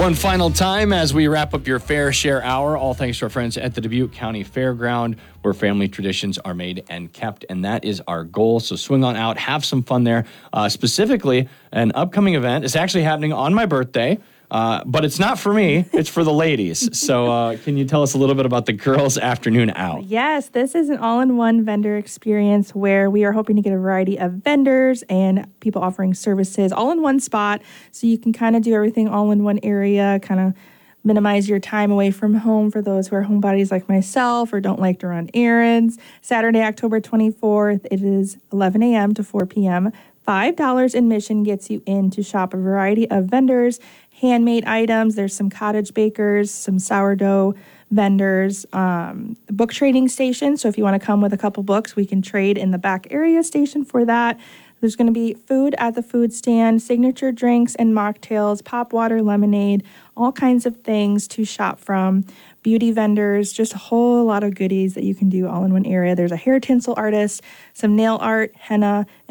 One final time as we wrap up your Fair Share Hour, all thanks to our friends at the Dubuque County Fairground, where family traditions are made and kept, and that is our goal. So swing on out, have some fun there. Specifically, an upcoming event is actually happening on my birthday, but it's not for me, it's for the ladies. So can you tell us a little bit about the Girls Afternoon Out? Yes, this is an all-in-one vendor experience where we are hoping to get a variety of vendors and people offering services all in one spot, so you can kind of do everything all in one area, kind of minimize your time away from home for those who are homebodies like myself or don't like to run errands. Saturday, October 24th, it is 11 a.m. to 4 p.m. $5 admission gets you in to shop a variety of vendors, handmade items. There's some cottage bakers, some sourdough vendors, book trading station. So if you want to come with a couple books, we can trade in the back area station for that. There's going to be food at the food stand, signature drinks and mocktails, pop water, lemonade, all kinds of things to shop from. Beauty vendors, just a whole lot of goodies that you can do all in one area. There's a hair tinsel artist, some nail art, henna,